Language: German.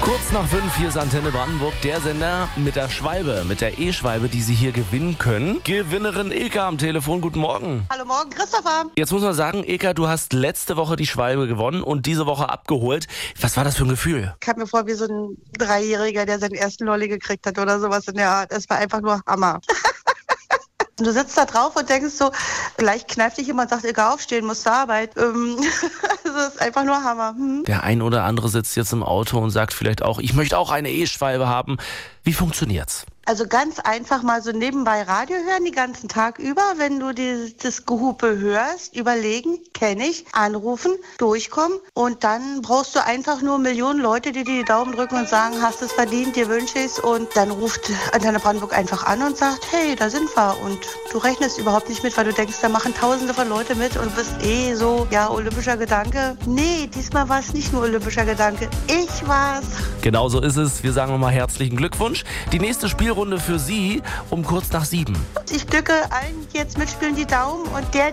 Kurz nach 5, hier ist Antenne Brandenburg, der Sender mit der Schwalbe, mit der E-Schwalbe, die Sie hier gewinnen können. Gewinnerin Ilka am Telefon, guten Morgen. Hallo Morgen, Christopher. Jetzt muss man sagen, Ilka, du hast letzte Woche die Schwalbe gewonnen und diese Woche abgeholt. Was war das für ein Gefühl? Ich kam mir vor wie so ein Dreijähriger, der seinen ersten Lolli gekriegt hat oder sowas in der Art. Es war einfach nur Hammer. Und du sitzt da drauf und denkst so, gleich kneift dich jemand und sagt, Ilka, aufstehen, musst zur Arbeit. Das ist einfach nur Hammer. Der ein oder andere sitzt jetzt im Auto und sagt vielleicht auch, ich möchte auch eine E-Schwalbe haben. Wie funktioniert's? Also ganz einfach mal so nebenbei Radio hören, den ganzen Tag über. Wenn du das Gehupe hörst, überlegen, kenne ich, anrufen, durchkommen. Und dann brauchst du einfach nur Millionen Leute, die dir die Daumen drücken und sagen, hast es verdient, dir wünsche ich's. Und dann ruft Antenne Brandenburg einfach an und sagt, hey, da sind wir. Und du rechnest überhaupt nicht mit, weil du denkst, da machen Tausende von Leute mit und bist so, ja, olympischer Gedanke. Nee, diesmal war es nicht nur olympischer Gedanke. Ich war's. Genau so ist es. Wir sagen nochmal herzlichen Glückwunsch. Die nächste Spielrunde für Sie um kurz nach 7. Ich drücke allen, die jetzt mitspielen, die Daumen. Und der